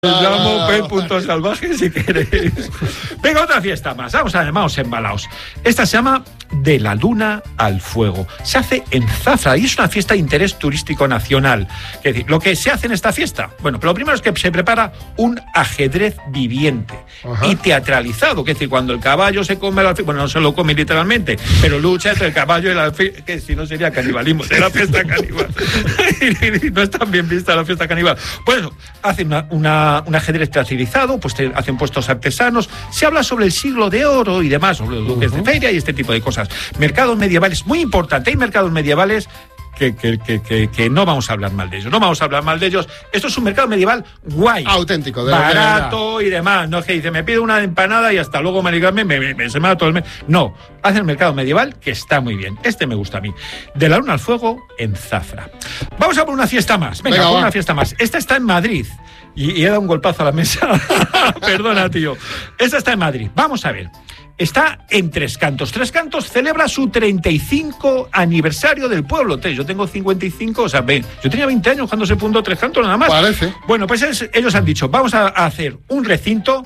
Llamo P.Salvaje si queréis. Venga, otra fiesta más. Vamos embalaos. Esta se llama De la Luna al Fuego. Se hace en Zafra y es una fiesta de interés turístico nacional. Es decir, lo que se hace en esta fiesta, bueno, pero lo primero es que se prepara un ajedrez viviente y teatralizado. Es decir, cuando el caballo se come la bueno, no se lo come literalmente, pero lucha entre el caballo y la que si no sería canibalismo, será fiesta caníbal. Y no es tan bien vista la fiesta caníbal. Pues eso, hacen un ajedrez teatralizado, pues hacen puestos artesanos, se habla sobre el siglo de oro y demás, sobre los duques de feria y este tipo de cosas. Mercados medievales, muy importante, hay mercados medievales que no vamos a hablar mal de ellos, no vamos a hablar mal de ellos. Esto es un mercado medieval guay, auténtico, barato y demás, no es que dice, me pido una empanada y hasta luego se me va todo el mes. No, hacen el mercado medieval que está muy bien, este me gusta a mí. De la Luna al Fuego en Zafra. Vamos a por una fiesta más, venga, por una fiesta más. Esta está en Madrid. Y he dado un golpazo a la mesa. Perdona, tío. Esta está en Madrid. Vamos a ver. Está en Tres Cantos. Tres Cantos celebra su 35 aniversario del pueblo. Yo tengo 55, o sea, yo tenía 20 años cuando se fundó Tres Cantos, nada más. Parece. Bueno, pues ellos han dicho, vamos a hacer un recinto,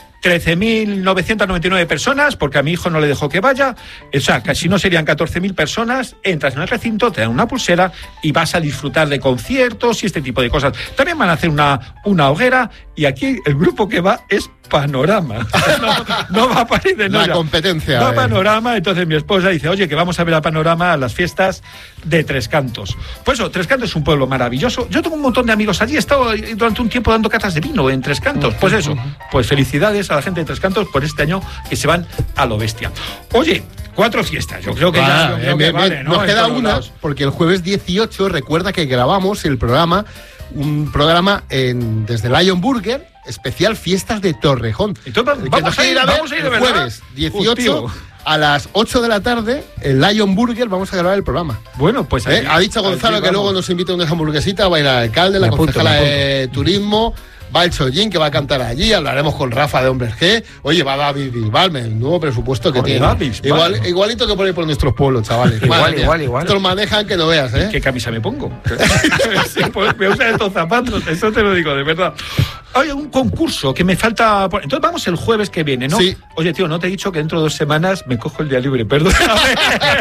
13.999 personas, porque a mi hijo no le dejó que vaya, o sea, casi no serían 14.000 personas, entras en el recinto, te dan una pulsera y vas a disfrutar de conciertos y este tipo de cosas. También van a hacer una hoguera y aquí el grupo que va es Panorama. No va a parir de nada. La competencia. Va a Panorama, entonces mi esposa dice, oye, que vamos a ver a Panorama a las fiestas de Tres Cantos. Pues eso, Tres Cantos es un pueblo maravilloso. Yo tengo un montón de amigos allí, he estado durante un tiempo dando catas de vino en Tres Cantos. Pues eso, pues felicidades a la gente de Tres Cantos por este año que se van a lo bestia. Oye, 4 fiestas, yo creo que ya vale, ¿no? Nos queda una, porque el jueves 18 recuerda que grabamos un programa desde Lion Burger, especial Fiestas de Torrejón. Entonces, vamos a ir el jueves 18 a las 8 de la tarde, en Lion Burger vamos a grabar el programa. Bueno, pues ha dicho Gonzalo que luego nos invita a una hamburguesita, va a ir al alcalde, la concejala de turismo, va el Chollín, que va a cantar allí, hablaremos con Rafa de Hombres G. Oye, va David Bisbal, el nuevo presupuesto que tiene. Igualito que por nuestros pueblos, chavales. Igual. Estos manejan que no veas, ¿eh? ¿Qué camisa me pongo? Sí, pues me usan estos zapatos, eso te lo digo, de verdad. Oye, un concurso que me falta. Entonces vamos el jueves que viene, ¿no? Sí. Oye, tío, no te he dicho que dentro de 2 semanas me cojo el día libre, perdóname.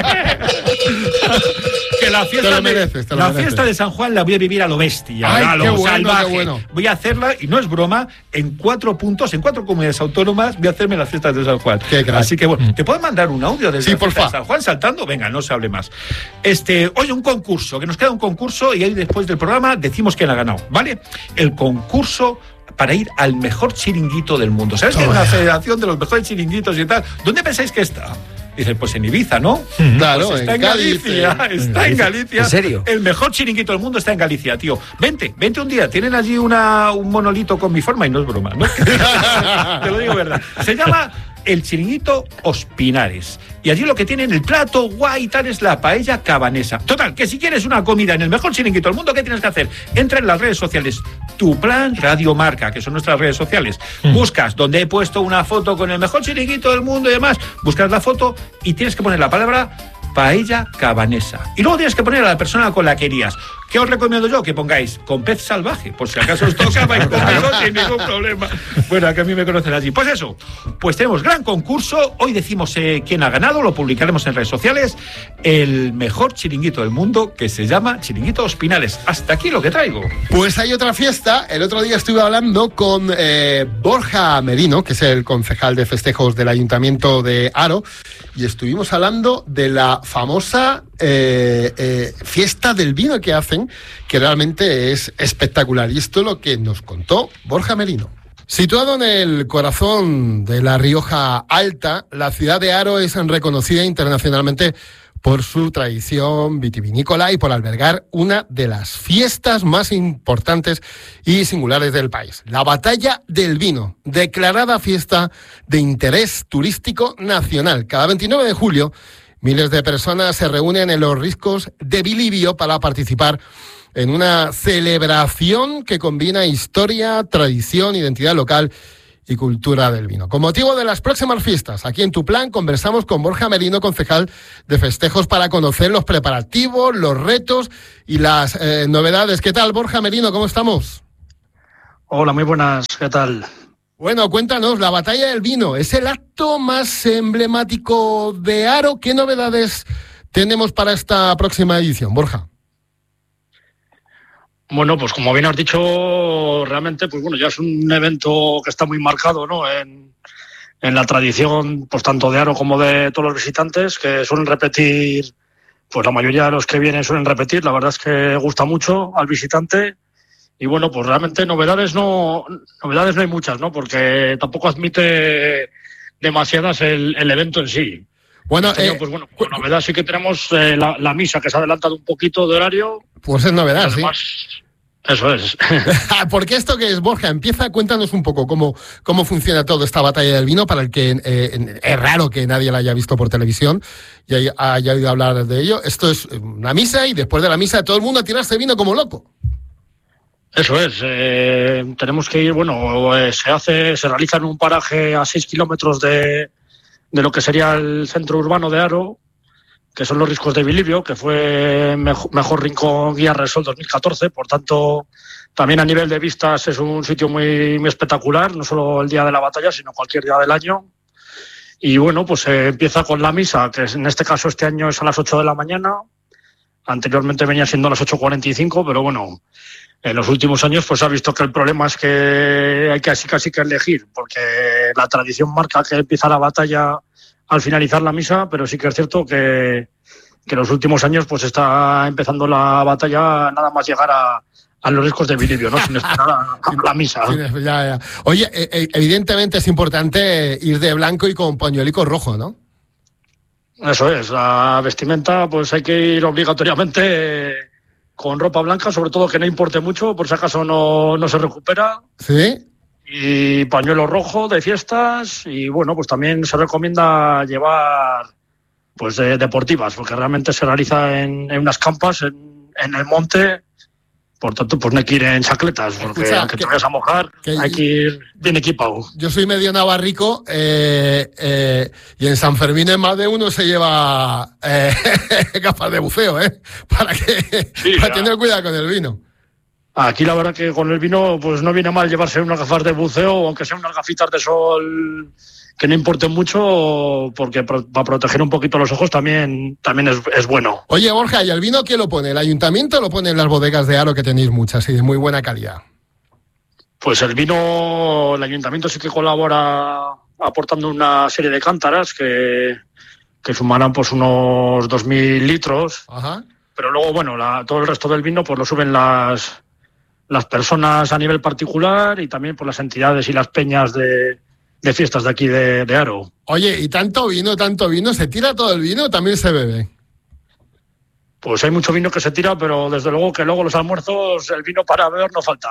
Que la fiesta de San Juan la voy a vivir a lo bestia, a lo salvaje. Qué bueno. Voy a hacerla, y no es broma, en 4 puntos, en 4 comunidades autónomas voy a hacerme las fiestas de San Juan. Así que bueno, ¿te puedo mandar un audio desde la fiesta de San Juan saltando? Venga, no se hable más. Oye, un concurso, que nos queda un concurso y ahí después del programa decimos quién ha ganado, ¿vale? El concurso para ir al mejor chiringuito del mundo. ¿Sabes que hay una federación de los mejores chiringuitos y tal? ¿Dónde pensáis que está? Dicen, pues en Ibiza, ¿no? Claro, pues está en Galicia. Está en Galicia. ¿En serio? El mejor chiringuito del mundo está en Galicia, tío. Vente un día. Tienen allí un monolito con mi forma y no es broma, ¿no? Te lo digo verdad. Se llama el chiringuito Ospinares. Y allí lo que tienen, el plato guay y tal, es la paella cabanesa. Total, que si quieres una comida en el mejor chiringuito del mundo, ¿qué tienes que hacer? Entra en las redes sociales. Tu Plan Radio Marca, que son nuestras redes sociales. Buscas donde he puesto una foto con el mejor chiringuito del mundo y demás. Buscas la foto y tienes que poner la palabra paella cabanesa. Y luego tienes que poner a la persona con la que irías. ¿Qué os recomiendo yo? Que pongáis con pez salvaje, por si acaso os toca, vais conmigo sin ningún problema. Bueno, que a mí me conocen allí. Pues eso, pues tenemos gran concurso. Hoy decimos quién ha ganado, lo publicaremos en redes sociales. El mejor chiringuito del mundo, que se llama Chiringuito Ospinares. Hasta aquí lo que traigo. Pues hay otra fiesta. El otro día estuve hablando con Borja Merino, que es el concejal de festejos del Ayuntamiento de Haro, y estuvimos hablando de la famosa fiesta del vino que hacen, que realmente es espectacular. Y esto es lo que nos contó Borja Merino. Situado en el corazón de la Rioja Alta, la ciudad de Haro es reconocida internacionalmente por su tradición vitivinícola y por albergar una de las fiestas más importantes y singulares del país, la Batalla del Vino, declarada fiesta de interés turístico nacional. Cada 29 de julio, miles de personas se reúnen en los riscos de Bilibio para participar en una celebración que combina historia, tradición, identidad local y cultura del vino. Con motivo de las próximas fiestas, aquí en Tu Plan conversamos con Borja Merino, concejal de festejos, para conocer los preparativos, los retos y las novedades. ¿Qué tal, Borja Merino? ¿Cómo estamos? Hola, muy buenas, ¿qué tal? Bueno, cuéntanos, la Batalla del Vino, ¿es el acto más emblemático de Haro? ¿Qué novedades tenemos para esta próxima edición, Borja? Bueno, pues como bien has dicho, realmente, pues bueno, ya es un evento que está muy marcado, ¿no? En la tradición, pues tanto de Haro como de todos los visitantes, que suelen repetir, pues la mayoría de los que vienen suelen repetir. La verdad es que gusta mucho al visitante. Y bueno, pues realmente novedades no hay muchas, ¿no? Porque tampoco admite demasiadas el evento en sí. Bueno, Pues bueno, como novedad sí que tenemos la misa, que se ha adelantado un poquito de horario. Pues es novedad, además, sí. Eso es. Porque esto que es, Borja, cuéntanos un poco cómo funciona toda esta Batalla del Vino, para el que es raro que nadie la haya visto por televisión y haya oído hablar de ello. Esto es una misa y después de la misa todo el mundo a tirarse vino como loco. Eso es. Tenemos que ir, se realiza en un paraje a 6 kilómetros de lo que sería el centro urbano de Haro, que son los Riscos de Bilibio, que fue mejor rincón guía Repsol 2014. Por tanto, también a nivel de vistas es un sitio muy, muy espectacular, no solo el día de la batalla, sino cualquier día del año. Y bueno, pues empieza con la misa, que en este caso este año es a las 8 de la mañana. Anteriormente venía siendo a las 8:45, pero bueno, en los últimos años pues se ha visto que el problema es que hay casi que elegir, porque la tradición marca que empieza la batalla al finalizar la misa, pero sí que es cierto que en los últimos años pues está empezando la batalla nada más llegar a los Riscos de Bilibio, ¿no? Sin esperar a la misa. Ya. Oye, evidentemente es importante ir de blanco y con pañuelico rojo, ¿no? Eso es, la vestimenta pues hay que ir obligatoriamente con ropa blanca, sobre todo que no importe mucho, por si acaso no se recupera. Sí. Y pañuelo rojo de fiestas, y bueno, pues también se recomienda llevar pues deportivas, porque realmente se realiza en unas campas en el monte. Por tanto, pues no hay que ir en chacletas, porque escucha, aunque te vayas a mojar, hay que ir bien equipado. Yo soy medio navarrico y en San Fermín en más de uno se lleva gafas de buceo, para tener cuidado con el vino. Aquí la verdad que con el vino pues no viene mal llevarse unas gafas de buceo, aunque sean unas gafitas de sol que no importen mucho, porque para proteger un poquito los ojos también es bueno. Oye, Borja, ¿y el vino quién lo pone? ¿El ayuntamiento o lo pone en las bodegas de Haro, que tenéis muchas y de muy buena calidad? Pues el vino, el ayuntamiento sí que colabora aportando una serie de cántaras que sumarán pues unos 2.000 litros. Ajá. Pero luego, bueno, todo el resto del vino pues lo suben las personas a nivel particular, y también por las entidades y las peñas de fiestas de aquí de Haro. Oye, ¿y tanto vino? ¿Se tira todo el vino o también se bebe? Pues hay mucho vino que se tira, pero desde luego que luego los almuerzos, el vino para beber no falta.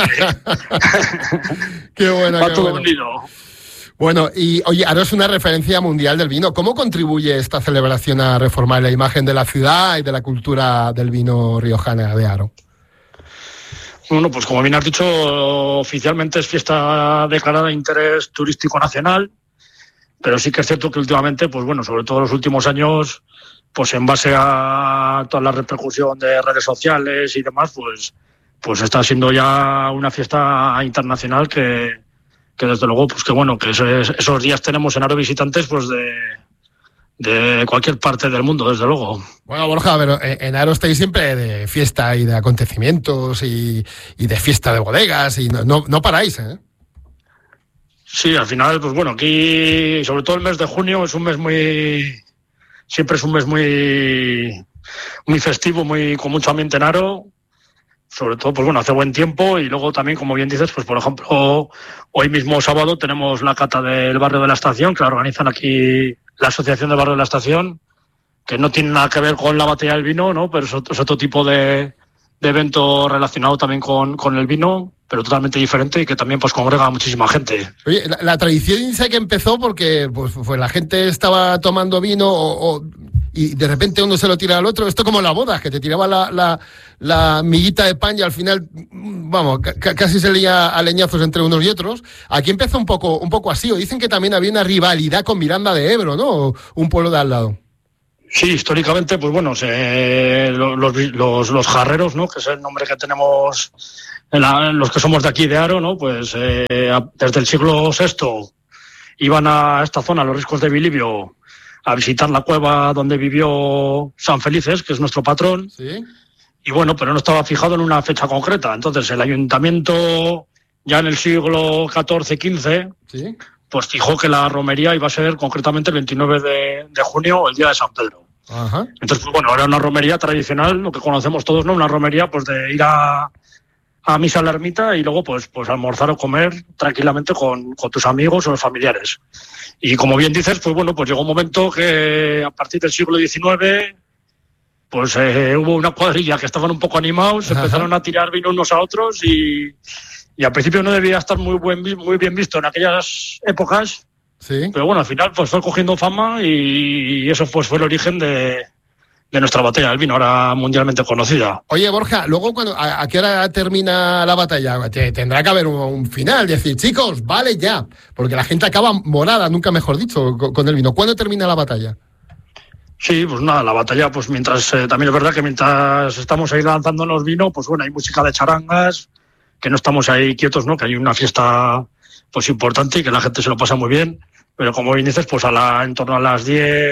Qué bueno, va qué todo bueno. unido. Bueno, y oye, Haro es una referencia mundial del vino. ¿Cómo contribuye esta celebración a reformar la imagen de la ciudad y de la cultura del vino riojana de Haro? Bueno, pues como bien has dicho, oficialmente es fiesta declarada de interés turístico nacional, pero sí que es cierto que últimamente, pues bueno, sobre todo en los últimos años, pues en base a toda la repercusión de redes sociales y demás, pues está siendo ya una fiesta internacional que desde luego, pues que bueno, que esos días tenemos en Haro visitantes pues de cualquier parte del mundo, desde luego. Bueno, Borja, pero en Haro estáis siempre de fiesta y de acontecimientos y de fiesta de bodegas y no paráis, ¿eh? Sí, al final, pues bueno, aquí, sobre todo el mes de junio, es un mes siempre es un mes muy festivo, con mucho ambiente en Haro. Sobre todo, pues bueno, hace buen tiempo, y luego también, como bien dices, pues por ejemplo, hoy mismo sábado tenemos la cata del Barrio de la Estación, que la organizan aquí la Asociación del Barrio de la Estación, que no tiene nada que ver con la batalla del vino, ¿no? Pero es otro tipo de evento relacionado también con el vino, pero totalmente diferente, y que también pues congrega a muchísima gente. Oye, la tradición dice que empezó porque pues la gente estaba tomando vino y de repente uno se lo tira al otro. Esto como la boda, que te tiraba la miguita de pan y al final, vamos, casi se leía a leñazos entre unos y otros. Aquí empezó un poco así, o dicen que también había una rivalidad con Miranda de Ebro, ¿no? Un pueblo de al lado. Sí, históricamente, pues bueno, los jarreros, ¿no? Que es el nombre que tenemos los que somos de aquí, de Haro, ¿no? Pues desde el siglo VI iban a esta zona, a los riscos de Bilibio, a visitar la cueva donde vivió San Felices, que es nuestro patrón. Sí. Y bueno, pero no estaba fijado en una fecha concreta. Entonces el ayuntamiento, ya en el siglo XIV, Sí. pues fijó que la romería iba a ser concretamente el 29 de junio, el día de San Pedro. Ajá. Entonces, pues bueno, era una romería tradicional, lo que conocemos todos, ¿no? Una romería pues de ir a misa a la ermita y luego pues almorzar o comer tranquilamente con tus amigos o los familiares. Y como bien dices, pues bueno, pues llegó un momento que a partir del siglo XIX pues hubo una cuadrilla que estaban un poco animados, empezaron a tirar vino unos a otros y al principio no debía estar muy bien visto en aquellas épocas, Sí. pero bueno, al final pues fue cogiendo fama y eso pues fue el origen de nuestra batalla del vino, ahora mundialmente conocida. Oye, Borja, luego ¿a qué hora termina la batalla? Tendrá que haber un final, decir, chicos, vale ya, porque la gente acaba morada, nunca mejor dicho, con el vino. ¿Cuándo termina la batalla? Sí, pues nada, la batalla, pues mientras, también es verdad que mientras estamos ahí lanzándonos vino, pues bueno, hay música de charangas, que no estamos ahí quietos, ¿no? Que hay una fiesta pues importante y que la gente se lo pasa muy bien, pero como bien dices, pues en torno a las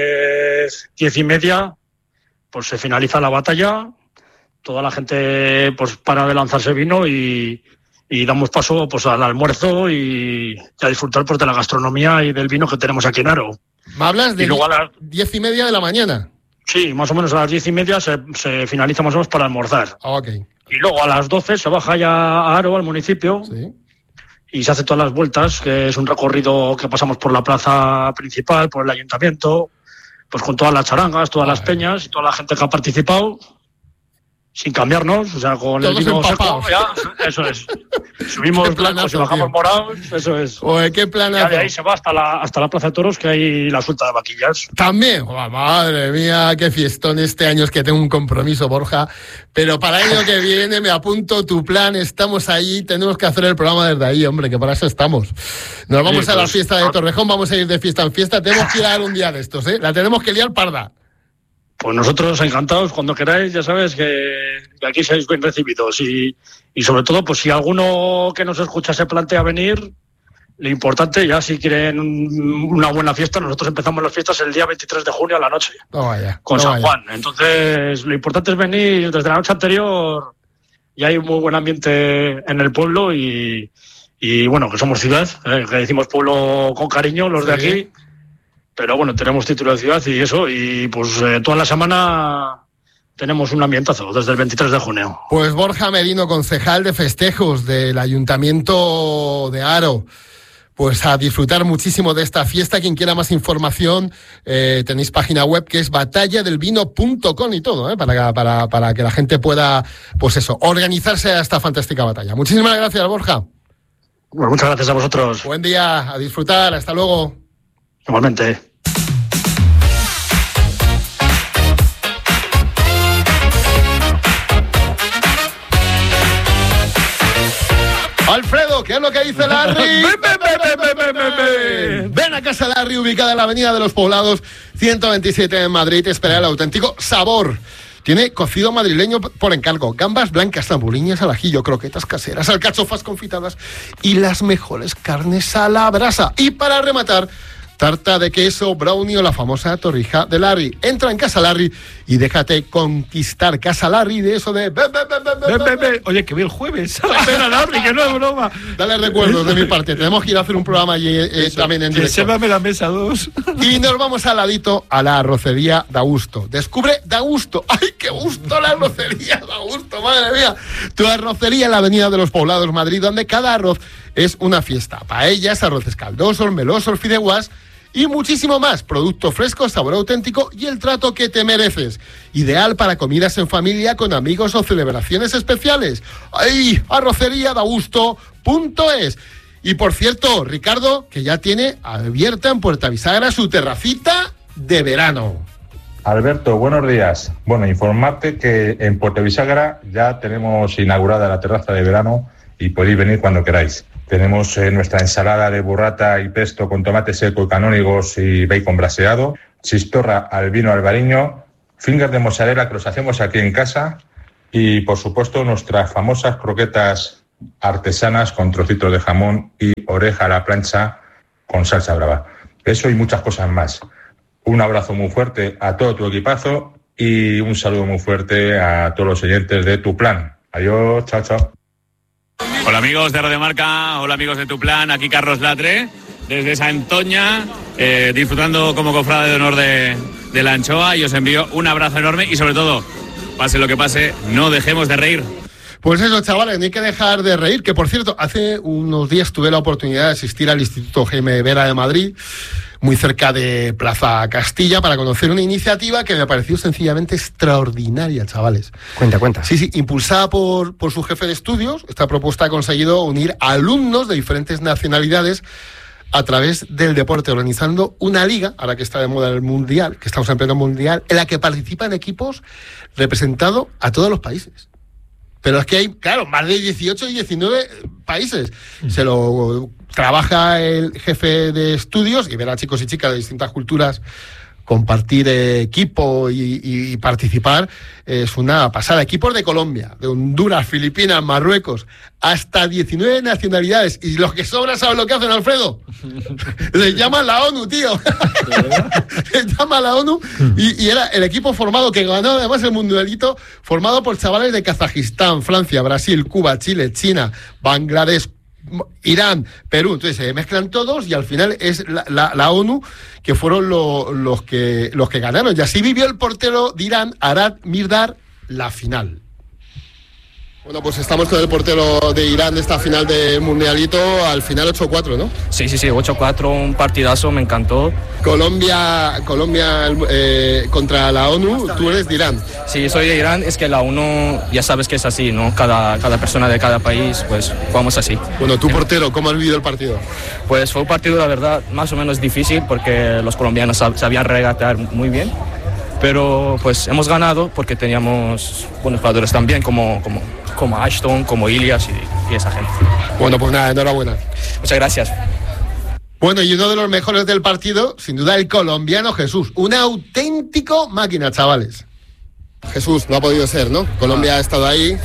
10:30, pues se finaliza la batalla, toda la gente pues para de lanzarse vino y damos paso pues al almuerzo y a disfrutar pues de la gastronomía y del vino que tenemos aquí en Haro. ¿Me hablas de Y luego a las 10:30 de la mañana? Sí, más o menos a las 10:30 se finaliza más o menos para almorzar. Ok. Y luego a las 12 se baja ya a Haro, al municipio, Sí. y se hace todas las vueltas, que es un recorrido que pasamos por la plaza principal, por el ayuntamiento, pues con todas las charangas, todas las peñas y toda la gente que ha participado, sin cambiarnos, o sea, con Todos el vino seco, empapados. ya, eso es. Subimos Qué blancos y planazo, bajamos tío. morados, eso es. Oye, qué Ya planazo. de ahí se va hasta la Plaza de Toros, que hay la suelta de vaquillas. También, oh, madre mía, qué fiestón este año, es que tengo un compromiso, Borja, pero para el año que viene me apunto tu plan, estamos ahí, tenemos que hacer el programa desde ahí, hombre, que para eso estamos. Nos vamos Sí, a la pues, fiesta de Torrejón, vamos a ir de fiesta en fiesta, tenemos que ir a dar un día de estos, ¿eh? La tenemos que liar parda. Pues nosotros encantados, cuando queráis, ya sabes que aquí seáis bien recibidos y sobre todo, pues si alguno que nos escucha se plantea venir, lo importante, ya si quieren una buena fiesta, nosotros empezamos las fiestas el día 23 de junio a la noche, No vaya. con no San vaya. Juan. Entonces, lo importante es venir desde la noche anterior, ya hay un muy buen ambiente en el pueblo y bueno, que somos ciudad, que decimos pueblo con cariño, los de Sí. aquí. Pero bueno, tenemos título de ciudad y eso, y pues toda la semana tenemos un ambientazo, desde el 23 de junio. Pues Borja Merino, concejal de festejos del Ayuntamiento de Haro. Pues a disfrutar muchísimo de esta fiesta. Quien quiera más información, tenéis página web que es batalladelvino.com y todo, para que la gente pueda, pues eso, organizarse a esta fantástica batalla. Muchísimas gracias, Borja. Pues muchas gracias a vosotros. Buen día, a disfrutar, hasta luego. Igualmente. Alfredo, ¿qué es lo que dice Larry? Ven a Casa Larry, ubicada en la Avenida de los Poblados, 127 en Madrid. Te espera el auténtico sabor. Tiene cocido madrileño por encargo, gambas blancas, tamburiñas al ajillo, croquetas caseras, alcachofas confitadas y las mejores carnes a la brasa. Y para rematar, tarta de queso, brownie o la famosa torrija de Larry. Entra en Casa Larry y déjate conquistar. Casa Larry de eso de... Oye, que vi el jueves a la pena, Larry, que no es broma. Dale recuerdos de mi parte. Tenemos que ir a hacer un programa allí también en directo. Resérvame la mesa 2. Y nos vamos al ladito a la arrocería Dagusto. Descubre Dagusto. ¡Ay, qué gusto la arrocería Dagusto! ¡Madre mía! Tu arrocería en la Avenida de los Poblados, Madrid, donde cada arroz es una fiesta. Paellas, arroces caldosos, melosos, fideuás y muchísimo más. Producto fresco, sabor auténtico y el trato que te mereces. Ideal para comidas en familia, con amigos o celebraciones especiales. ¡Ay! Arroceríadagusto.es. Y por cierto, Ricardo, que ya tiene abierta en Puerta Bisagra su terracita de verano. Alberto, buenos días. Bueno, informarte que en Puerta Bisagra ya tenemos inaugurada la terraza de verano y podéis venir cuando queráis. Tenemos nuestra ensalada de burrata y pesto con tomate seco y canónigos y bacon braseado, chistorra al vino albariño, fingers de mozzarella que los hacemos aquí en casa y, por supuesto, nuestras famosas croquetas artesanas con trocitos de jamón y oreja a la plancha con salsa brava. Eso y muchas cosas más. Un abrazo muy fuerte a todo tu equipazo y un saludo muy fuerte a todos los oyentes de Tu Plan. Adiós, chao, chao. Hola amigos de Radio Marca, hola amigos de Tu Plan, aquí Carlos Latre, desde Santoña, disfrutando como cofrade de honor de la anchoa, y os envío un abrazo enorme y sobre todo, pase lo que pase, no dejemos de reír. Pues eso, chavales, no hay que dejar de reír, que por cierto, hace unos días tuve la oportunidad de asistir al Instituto Jaime Vera de Madrid, muy cerca de Plaza Castilla, para conocer una iniciativa que me pareció sencillamente extraordinaria, chavales. Cuenta. Sí, impulsada por su jefe de estudios, esta propuesta ha conseguido unir alumnos de diferentes nacionalidades a través del deporte, organizando una liga, ahora que está de moda el mundial, que estamos en pleno mundial, en la que participan equipos representando a todos los países. Pero es que hay, claro, más de 18 y 19 países. Se lo trabaja el jefe de estudios y ver a chicos y chicas de distintas culturas compartir equipo y participar es una pasada. Equipos de Colombia, de Honduras, Filipinas, Marruecos, hasta 19 nacionalidades. Y los que sobran, ¿sabes lo que hacen, Alfredo? Les llaman la ONU, tío. Les llaman la ONU. Y era el equipo formado, que ganó además el mundialito, formado por chavales de Kazajistán, Francia, Brasil, Cuba, Chile, China, Bangladesh, Irán, Perú. Entonces se mezclan todos y al final es la ONU, que fueron los que ganaron. Y así vivió el portero de Irán, Arad Mirdar, la final. Bueno, pues estamos con el portero de Irán de esta final del mundialito, al final 8-4, ¿no? Sí, 8-4, un partidazo, me encantó. Colombia contra la ONU, tú eres de Irán. Sí, soy de Irán, es que la ONU ya sabes que es así, ¿no? Cada persona de cada país, pues jugamos así. Bueno, tu portero, ¿cómo has vivido el partido? Pues fue un partido, la verdad, más o menos difícil, porque los colombianos sabían regatear muy bien, pero pues hemos ganado porque teníamos buenos jugadores también, como Ashton, como Ilias y esa gente. Bueno, pues nada, enhorabuena. Muchas gracias. Bueno, y uno de los mejores del partido, sin duda, el colombiano Jesús. Un auténtico máquina, chavales. Jesús, no ha podido ser, ¿no? Colombia ha estado ahí.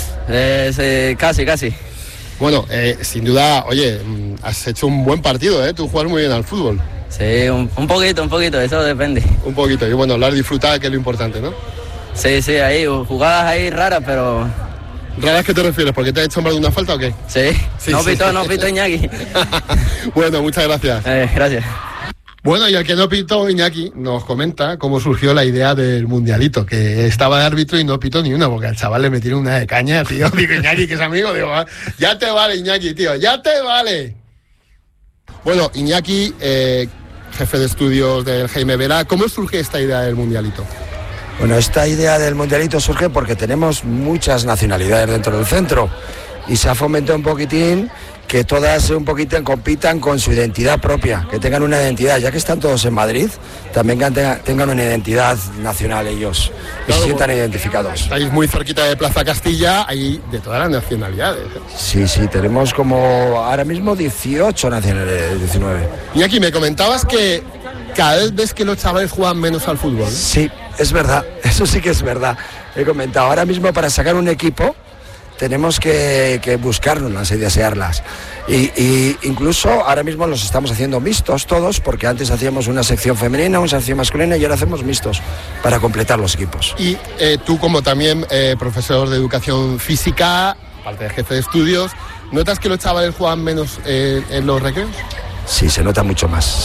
Casi. Bueno, sin duda, oye, has hecho un buen partido, ¿eh? Tú juegas muy bien al fútbol. Sí, un poquito, eso depende. Un poquito, y bueno, lo has disfrutado, que es lo importante, ¿no? Sí, ahí, jugadas ahí raras, pero... ¿Raras qué te refieres? ¿Porque te ha hecho mal de una falta o qué? Sí. No pitó Iñaki. Bueno, muchas gracias. Gracias. Bueno, y el que no pitó, Iñaki, nos comenta cómo surgió la idea del mundialito, que estaba de árbitro y no pitó ni una, porque al chaval le metieron una de caña, tío. Digo, Iñaki, que es amigo, digo, ya te vale, Iñaki, tío, ya te vale. Bueno, Iñaki, jefe de estudios del Jaime Vera, ¿cómo surge esta idea del mundialito? Bueno, esta idea del mundialito surge porque tenemos muchas nacionalidades dentro del centro y se ha fomentado un poquitín que todas un poquito compitan con su identidad propia, que tengan una identidad, ya que están todos en Madrid, también tengan una identidad nacional ellos, y se sientan identificados. Estáis muy cerquita de Plaza Castilla, ahí de todas las nacionalidades. Sí, tenemos como ahora mismo 18 nacionalidades, 19. Y aquí me comentabas que cada vez ves que los chavales juegan menos al fútbol, ¿no? Sí, es verdad, eso sí que es verdad. He comentado, ahora mismo para sacar un equipo tenemos que buscarlas y desearlas. Y incluso ahora mismo los estamos haciendo mixtos todos, porque antes hacíamos una sección femenina, una sección masculina y ahora hacemos mixtos para completar los equipos. Y tú, como también profesor de educación física, aparte de jefe de estudios, ¿notas que los chavales juegan menos en los recreos? Sí, se nota mucho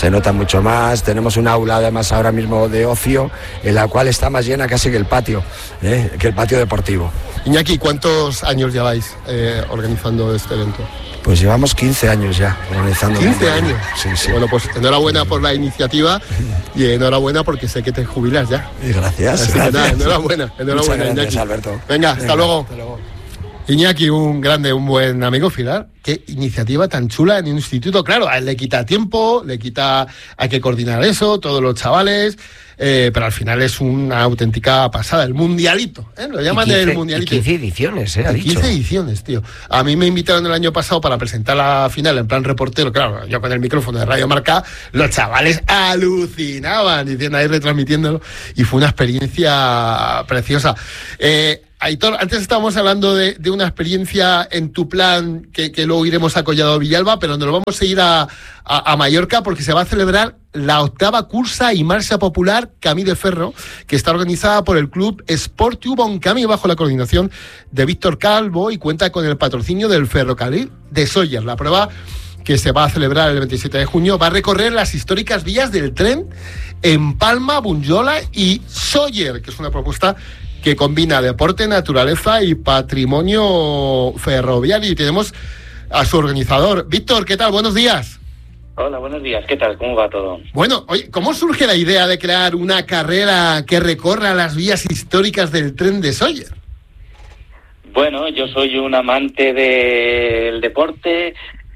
más. Tenemos un aula además ahora mismo de ocio, en la cual está más llena casi que el patio deportivo. Iñaki, ¿cuántos años lleváis organizando este evento? Pues llevamos 15 años ya organizando. 15 años. Sí. Bueno, pues enhorabuena por la iniciativa y enhorabuena porque sé que te jubilas ya. Gracias. Así que nada, enhorabuena, gracias, Iñaki. Alberto. Venga, hasta luego. Iñaki, un grande, un buen amigo, Filar. Qué iniciativa tan chula en un instituto. Claro, a él le quita tiempo, hay que coordinar eso, todos los chavales, pero al final es una auténtica pasada. El mundialito, lo llaman el mundialito. 15 ediciones, ha dicho. 15 ediciones, tío. A mí me invitaron el año pasado para presentar la final en plan reportero. Claro, yo con el micrófono de Radio Marca, los chavales alucinaban, diciendo ahí, retransmitiéndolo, y fue una experiencia preciosa. Aitor, antes estábamos hablando de una experiencia en tu plan que luego iremos a Collado Villalba, pero nos vamos a ir a Mallorca porque se va a celebrar la 8ª cursa y marcha popular Camí de Ferro, que está organizada por el club Esportiu Bon Camí bajo la coordinación de Víctor Calvo y cuenta con el patrocinio del ferrocarril de Sóller. La prueba, que se va a celebrar el 27 de junio, va a recorrer las históricas vías del tren en Palma, Bunyola y Sóller, que es una propuesta que combina deporte, naturaleza y patrimonio ferroviario. Y tenemos a su organizador. Víctor, ¿qué tal? Buenos días. Hola, buenos días. ¿Qué tal? ¿Cómo va todo? Bueno, oye, ¿cómo surge la idea de crear una carrera que recorra las vías históricas del tren de Sóller? Bueno, yo soy un amante del deporte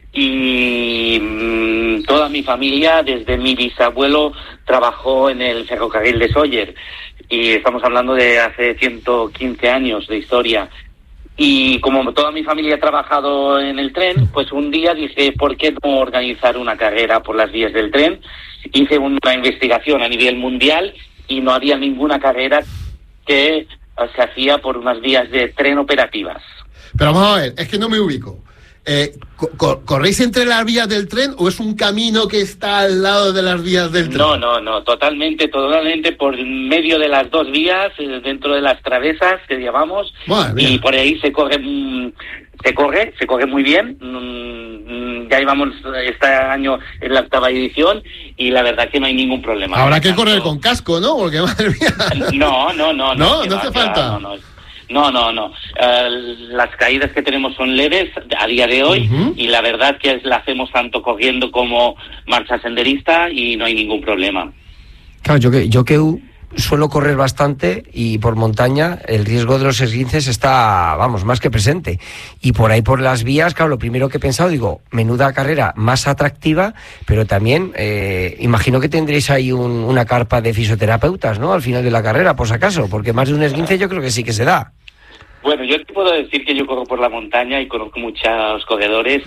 y toda mi familia, desde mi bisabuelo, trabajó en el ferrocarril de Sóller. Y estamos hablando de hace 115 años de historia. Y como toda mi familia ha trabajado en el tren, pues un día dije, ¿por qué no organizar una carrera por las vías del tren? Hice una investigación a nivel mundial y no había ninguna carrera que se hacía por unas vías de tren operativas. Pero vamos a ver, es que no me ubico. ¿Corréis entre las vías del tren o es un camino que está al lado de las vías del tren? No, totalmente por medio de las dos vías, dentro de las travesas que llamamos, y por ahí se corre muy bien. Ya llevamos este año en la 8ª edición y la verdad que no hay ningún problema. Habrá que correr con casco, ¿no? Porque madre mía. No. No hace falta. No. Las caídas que tenemos son leves a día de hoy, y la verdad que la hacemos tanto corriendo como marcha senderista y no hay ningún problema. Claro, yo que suelo correr bastante y por montaña el riesgo de los esguinces está, vamos, más que presente. Y por ahí por las vías, claro, lo primero que he pensado, digo, menuda carrera más atractiva, pero también imagino que tendréis ahí una carpa de fisioterapeutas, ¿no? Al final de la carrera, por si acaso, porque más de un esguince yo creo que sí que se da. Bueno, yo te puedo decir que yo corro por la montaña y conozco muchos corredores.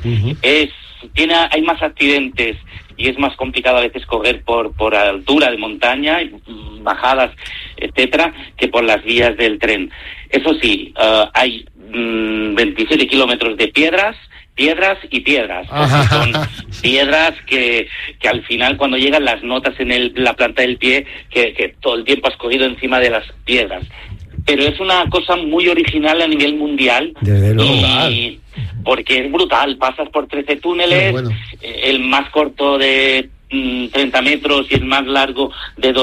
Hay más accidentes y es más complicado a veces correr por altura de montaña, bajadas, etcétera, que por las vías del tren. Eso sí, hay 27 kilómetros de piedras y piedras. Son piedras que al final, cuando llegan, las notas en la planta del pie, que todo el tiempo has corrido encima de las piedras. Pero es una cosa muy original a nivel mundial. Desde luego. Porque es brutal. Pasas por 13 túneles, el más corto de 30 metros y el más largo de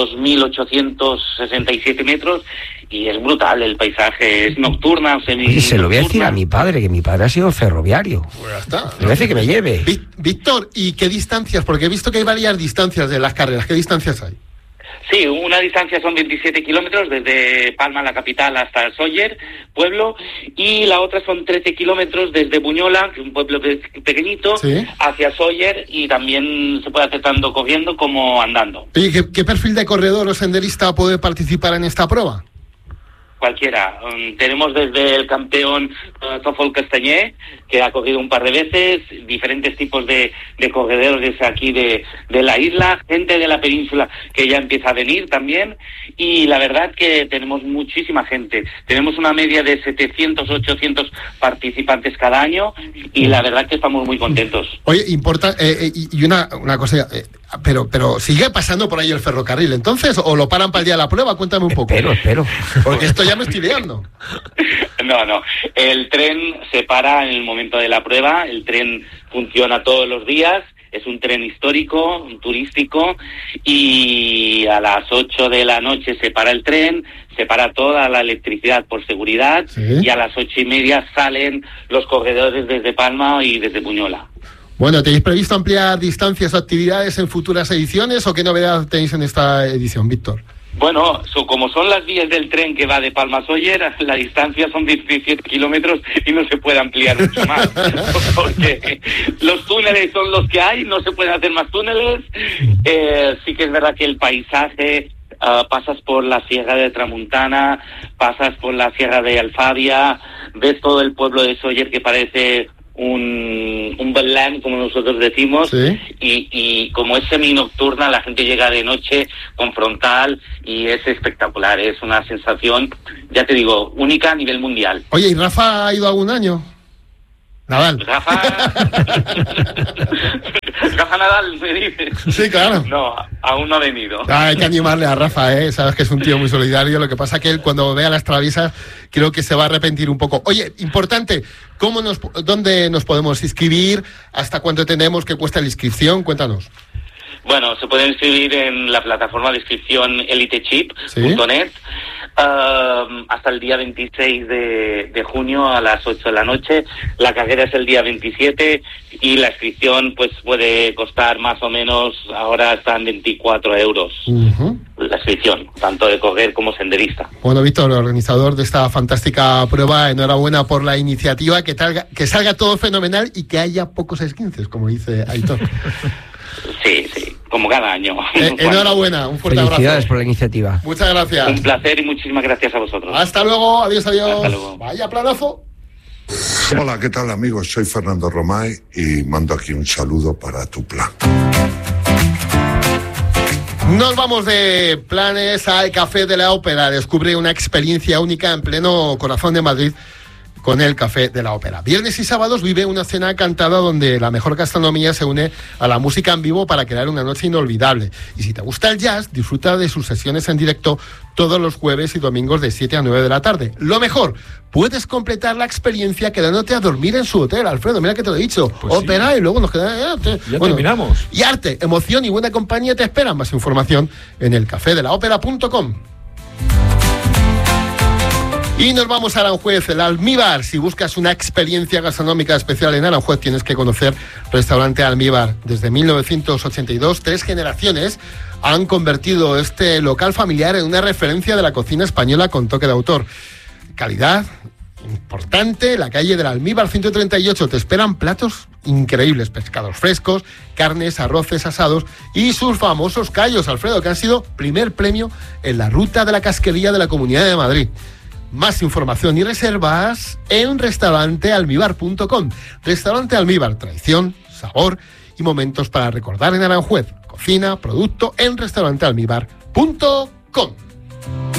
2.867 metros. Y es brutal el paisaje. Es nocturna, Oye, se lo voy a decir a mi padre, que mi padre ha sido ferroviario. Pues ya está. Le voy a decir que me lleve. Víctor, ¿y qué distancias? Porque he visto que hay varias distancias de las carreras. ¿Qué distancias hay? Sí, una distancia son 27 kilómetros desde Palma, la capital, hasta Sóller, pueblo, y la otra son 13 kilómetros desde Bunyola, que es un pueblo pequeñito, hacia Sóller, y también se puede hacer tanto corriendo como andando. ¿Y qué perfil de corredor o senderista puede participar en esta prueba? Cualquiera. Tenemos desde el campeón Tofol Castañé, que ha corrido un par de veces, diferentes tipos de corredores aquí de la isla, gente de la península que ya empieza a venir también, y la verdad que tenemos muchísima gente. Tenemos una media de 700, 800 participantes cada año, y la verdad que estamos muy contentos. Oye, importa, y una cosa, pero sigue pasando por ahí el ferrocarril, entonces, o lo paran para el día de la prueba. Cuéntame un poco. Espero. Porque esto ya me estoy liando. No. El tren se para en el momento de la prueba. El tren funciona todos los días. Es un tren histórico, turístico, y a las 8 de la noche se para el tren, se para toda la electricidad por seguridad, y a las 8:30 salen los corredores desde Palma y desde Bunyola. Bueno, ¿tenéis previsto ampliar distancias o actividades en futuras ediciones o qué novedad tenéis en esta edición, Víctor? Bueno, como son las vías del tren que va de Palma a Sóller, la distancia son 17 kilómetros y no se puede ampliar mucho más, porque los túneles son los que hay, no se pueden hacer más túneles. Sí que es verdad que el paisaje, pasas por la Sierra de Tramuntana, pasas por la Sierra de Alfabia, ves todo el pueblo de Sóller que parece un Badland, como nosotros decimos, Sí. y como es semi-nocturna, la gente llega de noche con frontal y es espectacular, es una sensación, ya te digo, única a nivel mundial. Oye, ¿y Rafa ha ido algún año? Nadal. Rafa Nadal, me dices. Sí, claro. No, aún no ha venido. Hay que animarle a Rafa, ¿eh? Sabes que es un tío muy solidario. Lo que pasa que él, cuando vea las traviesas, creo que se va a arrepentir un poco. Oye, importante, ¿dónde nos podemos inscribir? ¿Hasta cuánto tenemos? ¿Qué cuesta la inscripción? Cuéntanos. Bueno, se pueden inscribir en la plataforma de inscripción elitechip.net hasta el día 26 de junio a las 8 de la noche. La carrera es el día 27 y la inscripción pues puede costar más o menos, ahora están 24 euros la inscripción, tanto de correr como senderista. Bueno, Víctor, el organizador de esta fantástica prueba, enhorabuena por la iniciativa, que salga todo fenomenal y que haya pocos esquinces, como dice Aitor. Sí, como cada año. Enhorabuena, un fuerte abrazo. Felicidades por la iniciativa. Muchas gracias. Un placer y muchísimas gracias a vosotros. Hasta luego, adiós. Hasta luego. Vaya planazo. Hola, ¿qué tal, amigos? Soy Fernando Romay y mando aquí un saludo para tu plan. Nos vamos de planes al Café de la Ópera. Descubre una experiencia única en pleno corazón de Madrid con el Café de la Ópera. Viernes y sábados vive una cena cantada donde la mejor gastronomía se une a la música en vivo para crear una noche inolvidable. Y si te gusta el jazz, disfruta de sus sesiones en directo todos los jueves y domingos de 7 a 9 de la tarde. Lo mejor, puedes completar la experiencia quedándote a dormir en su hotel, Alfredo, mira que te lo he dicho. Pues ópera, sí. Y luego nos queda... Ya terminamos. Y arte, emoción y buena compañía te esperan. Más información en elcafedelaopera.com. Y nos vamos a Aranjuez, el Almíbar. Si buscas una experiencia gastronómica especial en Aranjuez, tienes que conocer Restaurante Almíbar. Desde 1982, 3 generaciones han convertido este local familiar en una referencia de la cocina española con toque de autor. Calidad importante, la calle del Almíbar 138. Te esperan platos increíbles, pescados frescos, carnes, arroces, asados y sus famosos callos, Alfredo, que han sido primer premio en la ruta de la casquería de la Comunidad de Madrid. Más información y reservas en restaurantealmíbar.com. Restaurante Almíbar, tradición, sabor y momentos para recordar en Aranjuez. Cocina, producto en restaurantealmíbar.com.